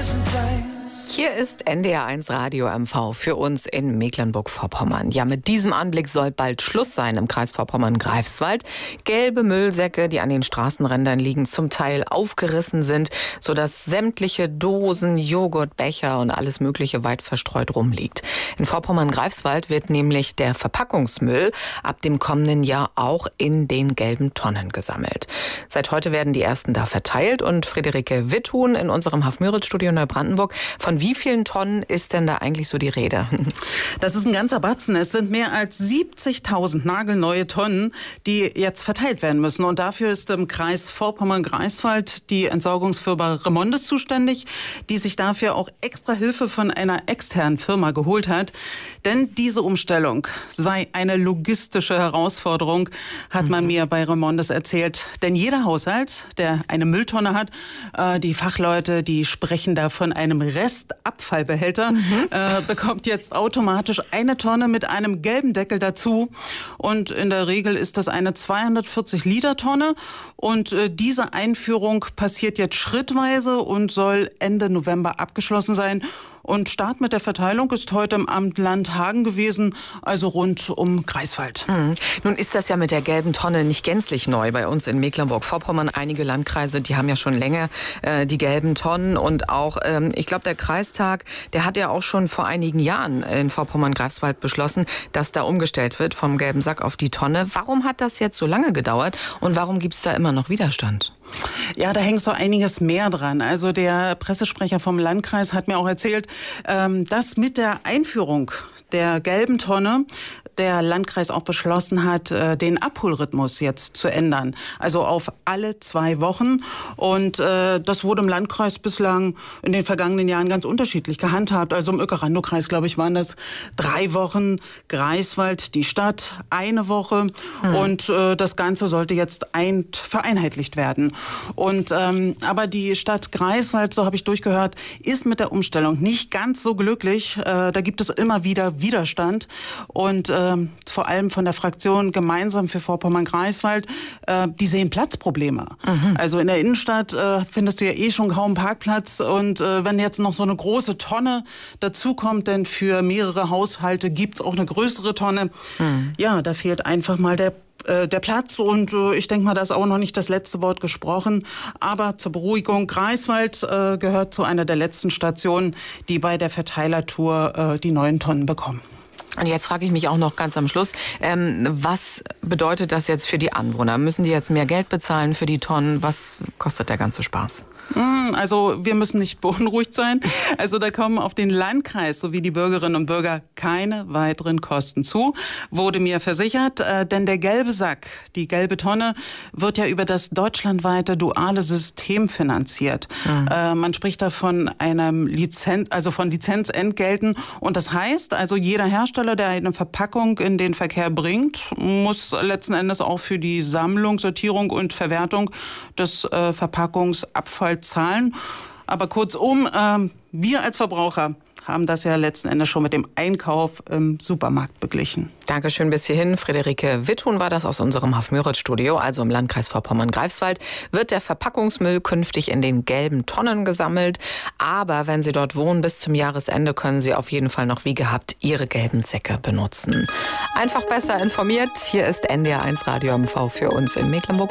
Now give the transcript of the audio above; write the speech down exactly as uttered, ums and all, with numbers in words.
Hier ist N D R eins Radio M V für uns in Mecklenburg-Vorpommern. Ja, mit diesem Anblick soll bald Schluss sein im Kreis Vorpommern-Greifswald. Gelbe Müllsäcke, die an den Straßenrändern liegen, zum Teil aufgerissen sind, sodass sämtliche Dosen, Joghurt, Becher und alles Mögliche weit verstreut rumliegt. In Vorpommern-Greifswald wird nämlich der Verpackungsmüll ab dem kommenden Jahr auch in den gelben Tonnen gesammelt. Seit heute werden die ersten da verteilt und Friederike Witthuhn in unserem Haf-Müritz-Studio Neubrandenburg. Von wie vielen Tonnen ist denn da eigentlich so die Rede? Das ist ein ganzer Batzen. Es sind mehr als siebzigtausend nagelneue Tonnen, die jetzt verteilt werden müssen. Und dafür ist im Kreis Vorpommern-Greifswald die Entsorgungsfirma Remondes zuständig, die sich dafür auch extra Hilfe von einer externen Firma geholt hat. Denn diese Umstellung sei eine logistische Herausforderung, hat man mhm. mir bei Remondes erzählt. Denn jeder Haushalt, der eine Mülltonne hat, äh, die Fachleute, die sprechen da von einem Restabfallbehälter, mhm. äh, bekommt jetzt automatisch eine Tonne mit einem gelben Deckel dazu. Und in der Regel ist das eine zweihundertvierzig Liter Tonne. Und äh, diese Einführung passiert jetzt schrittweise und soll Ende November abgeschlossen sein. Und Start mit der Verteilung ist heute im Amt Landhagen gewesen, also rund um Greifswald. Mhm. Nun ist das ja mit der gelben Tonne nicht gänzlich neu bei uns in Mecklenburg-Vorpommern. Einige Landkreise, die haben ja schon länger äh, die gelben Tonnen. Und auch, ähm, ich glaube, der Kreistag, der hat ja auch schon vor einigen Jahren in Vorpommern-Greifswald beschlossen, dass da umgestellt wird vom gelben Sack auf die Tonne. Warum hat das jetzt so lange gedauert und warum gibt es da immer noch Widerstand? Ja, da hängt so einiges mehr dran. Also der Pressesprecher vom Landkreis hat mir auch erzählt, dass mit der Einführung der gelben Tonne der Landkreis auch beschlossen hat, den Abholrhythmus jetzt zu ändern. Also auf alle zwei Wochen. Und äh, das wurde im Landkreis bislang in den vergangenen Jahren ganz unterschiedlich gehandhabt. Also im Öckerando-Kreis, glaube ich, waren das drei Wochen. Greifswald, die Stadt, eine Woche. Mhm. Und äh, das Ganze sollte jetzt ein, vereinheitlicht werden. Und ähm, aber die Stadt Greifswald, so habe ich durchgehört, ist mit der Umstellung nicht ganz so glücklich. Äh, da gibt es immer wieder Widerstand. Und äh, vor allem von der Fraktion Gemeinsam für Vorpommern-Greifswald, äh, die sehen Platzprobleme. Mhm. Also in der Innenstadt äh, findest du ja eh schon kaum Parkplatz und äh, wenn jetzt noch so eine große Tonne dazukommt, denn für mehrere Haushalte gibt's auch eine größere Tonne, mhm. ja, da fehlt einfach mal der der Platz und äh, ich denke mal, da ist auch noch nicht das letzte Wort gesprochen. Aber zur Beruhigung, Greifswald äh, gehört zu einer der letzten Stationen, die bei der Verteilertour äh, die neuen Tonnen bekommen. Und jetzt frage ich mich auch noch ganz am Schluss, ähm, was bedeutet das jetzt für die Anwohner? Müssen die jetzt mehr Geld bezahlen für die Tonnen? Was kostet der ganze Spaß? Also wir müssen nicht beunruhigt sein. Also da kommen auf den Landkreis sowie die Bürgerinnen und Bürger keine weiteren Kosten zu, wurde mir versichert. Äh, denn der gelbe Sack, die gelbe Tonne, wird ja über das deutschlandweite duale System finanziert. Mhm. Äh, man spricht da von einem Lizenz, also von Lizenzentgelten. Und das heißt, also jeder Hersteller, der eine Verpackung in den Verkehr bringt, muss letzten Endes auch für die Sammlung, Sortierung und Verwertung des äh, Verpackungsabfalls zahlen. Aber kurzum, äh, wir als Verbraucher haben das ja letzten Endes schon mit dem Einkauf im Supermarkt beglichen. Dankeschön bis hierhin. Friederike Witthuhn war das aus unserem Haf-Müritz-Studio, also im Landkreis Vorpommern-Greifswald. Wird der Verpackungsmüll künftig in den gelben Tonnen gesammelt. Aber wenn Sie dort wohnen, bis zum Jahresende können Sie auf jeden Fall noch wie gehabt Ihre gelben Säcke benutzen. Einfach besser informiert. Hier ist N D R eins Radio M V für uns in Mecklenburg-Vorpommern.